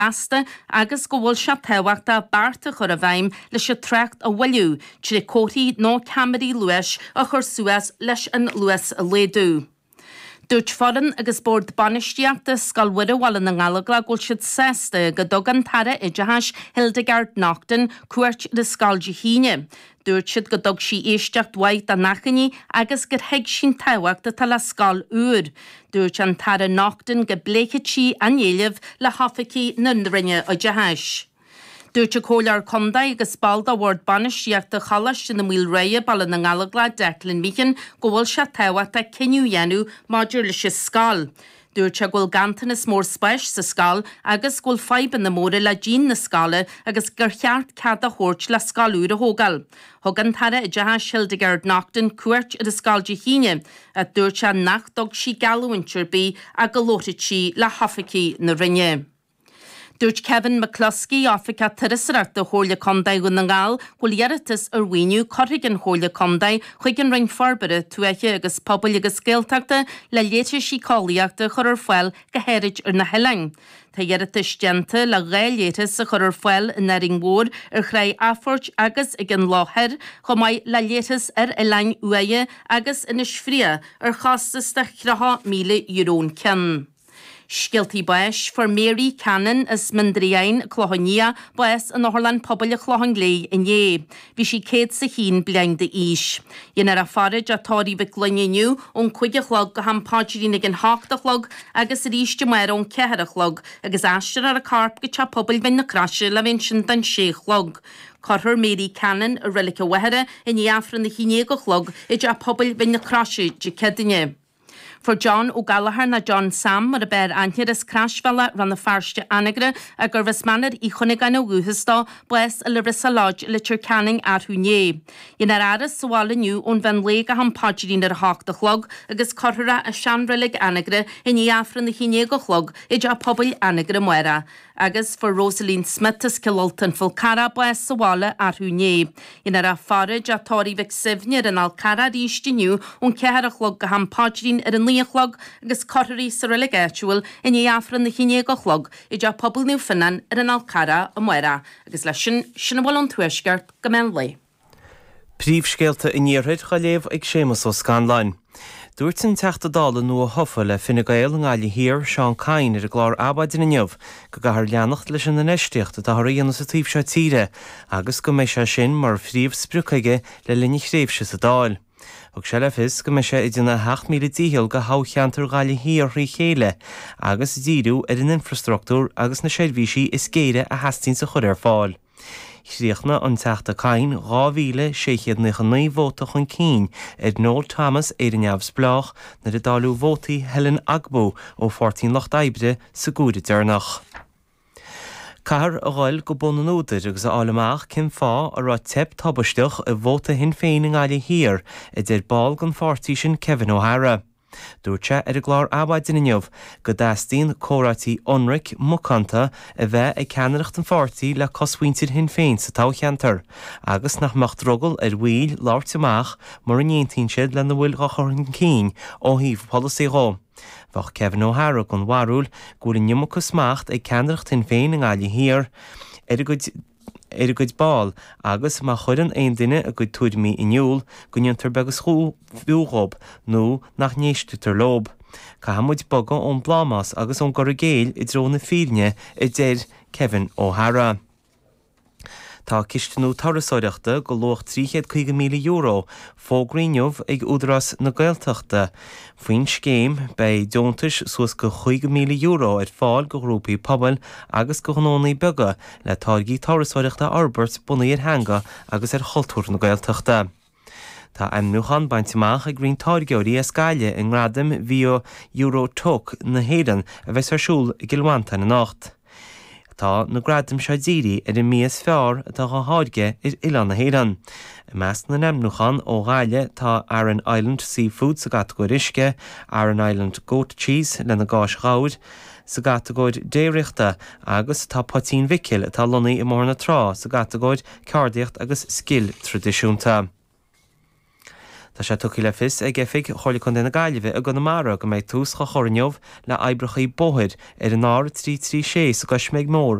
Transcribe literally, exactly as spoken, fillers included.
asta agus go bhfuil se tehaachta barta chur a bhaim leis se trecht a bhfuilú, trí cótaí nó Camerí Luas a chur suas leis an Luas a léadú. Dúirt foran agus bord banisteachta scailhuiire bhil na ngalagla ghfuil siad sésta go dog an tara idirthas Hildegard Naughton cuairt de scailde híine. Dúirt siad go dog sí éisteacht waith a nachcaní agus gur heig sin tehaachta tal a scail úr. Dúirt an tara Naughton go bléichead sí anéileh le hafací na rinne a dehais. Dúirt a cólar condaid agus bald a bhord banisteachta chalas sin na míl réie ball na ngalagla Declan Meechan go bhfuil se tehaachta ciniú dhéanú maidir leis scail. Dúirt se ghfuil gantain is mór spéis sa scail agus ghfuil feiban na móra le dín na scala agus gur cheart cad a thuirt le scalúr a hógal. Thug an tara i dtehas Hildegard Naughton cuairt ar a scailde híine a dúirt se nach dog sí galúintir bí a go lótaid sí le hafací na rinne. Dúirt Kevin McCluskey Africa Tirisarach de Hóla Condaid gon na ngáil ghfuil iarratas ar bhaoiniú corraigh an Hóla Condaid chuig an ring farbara tuaiche agus pobl agus scéalteachta le léite sí cálaíachta chur ar foiil go héirid ar na heileang. Tá iarratas déanta le réilétas a chur ar foiil in naring mór ar chraid affort agus ag an láthir chu mbeidh le létas ar i lein uaie agus inis fria ar chastas de threatha míle euron cen. Scialtaí báis for Mary Cannon is Mindriain Clohonia báis an Orlan pobl a Clohon Lé in é. Bhí si céad sa hín bliang de ís. Dhéanaar a farid a tóí bh glunniú ón chuige chlog go hampáidirí ag an háachta chlog agus ríiste mar ón cehar chlog agus eistir ar a carp go te pobl bhain na crashe le bhain sin den sé chlog. Corthir Mary Cannon a relic a wehere in iafran na híine go chlog id a pobl bhain na crashe de cedine. For John O'Gallagher na John Sam mar a bear anhir is crashfella ran na farste anagre a gur vis manad i chunig gan o gúhistá bues a libris a lodge litur canning ar húné. Yin ar aras sawala niu on van lega ham pajirin ar hach de chlog agus corthira a shanrilig anagre in iafran na híine go chlog id a pobl anagre muera. Agus for Rosaline Smith is kiloltan ful cara bues sawala ar húné. Yin ar a farage a tori vic sivnir an al cara ríiste niu on cehar a chlog go ham pajirin ar an líochlog agus corthaí sa religatual in iafran na híine go chlog id a pobl Newfoundland ar an alcara a muera agus leis sin sinna bhfuil an tuaisceart go mean lei. Príomhscéalta in níorthaid cha léamh ag sémas ó Scanlain. Dúirt an teachta dála nua hofa le Fine Gael an gáile hir Seán Cain ar a glár abad in inniuh go gahar leannacht leis an neisteocht a tar íana sa tíb se tíre agus go mé se sin mar phríomh sprucaige le linne chréimhse sa dáil. Og se le fis go me se idirna hecht míle díhil go hácheantar gáile hir rí chéile agus díú ar an infrastruktúr agus na séidhísí is céire a heastín sa chud ar fáil. Chríochna an teachta Cain ráhíle séchiad na chunaí vóta chun cín ar Noel Thomas ar an neamhs blach na de dáú vótaí Helen Agbo ó fourteen Locht Ibre sa gúide dearnach. Cahar a gháil go bun an úidir agus álamach cin fá a rá tep tabbaisteach a bhóta hin féin an gáile hir i d ball gan fortí sin Kevin O'Hara. Dúirte ar a glár abhaid in inniuh go dastín córatí onric mucanta a bheith ag ceannaracht an fortí le coshaintir hin féin sa tácheantar, agus nach macht drogel ar bhuiil láirteach mar an aontainn siad le na bhfuil gachar cín ó híomh policy rá. Bach Kevin O'Hara gon warúil gúil in nimachas macht ag ceannaracht hin féin an gáile hir ar a go ar a gcuid ball agus má chuir an aon duine a go tuaid mí inniuúil gonneantar begus chú bhúghab nó nach néistútar lob. Ca hamuid boga ón blámas agus ón gur a géil i dró na fíne i déir Kevin O'Hara. Tá cistanú tarasóireachta go loch tríchéad chuige míle euro fógríneomh ag údras na Gaeltachta. Faoin scéim bei diontais suas go chuige míle euro ar fáil go grúpaí pobl agus go gnónaí bega le táirgí tarasóireachta Albert bunaí ar hanga agus ar choltúr na Gaeltachta. Tá aimnúchan bainteach ag grín táirgeoirí a scaile in gradam bhío euro tóg na héan a bheits arsúl i gilhaanta na nacht. Tá na gradam se díri ar i mías fearr atá go háirge ar Ilan na héan. I meas na nemnúchan ó gáile tá Aran Island Seafood sa gatagóid isce, Aran Island Goat Cheese le na gáis ráid, sa gatagóid déireachta agus tá patín vicil atá lonaí i mór na trá sa gatagóid cardiacht agus skill tradiisiúnta. Tá sé tuí le fis ag gefik chola chun denna gaiileh a gona mara go méid tús go chorneomh le eibrechaí bóthid ar an áir trí trí sé so go smeig mór